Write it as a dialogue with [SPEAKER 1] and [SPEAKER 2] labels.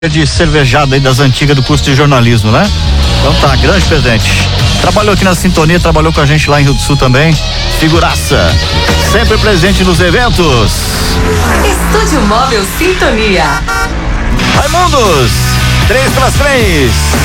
[SPEAKER 1] De cervejada aí das antigas do curso de jornalismo, né? Então tá, grande presente. Trabalhou aqui na sintonia, trabalhou com a gente lá em Rio do Sul também. Figuraça, sempre presente nos eventos.
[SPEAKER 2] Estúdio Móvel Sintonia.
[SPEAKER 1] Raimundos, 3x3.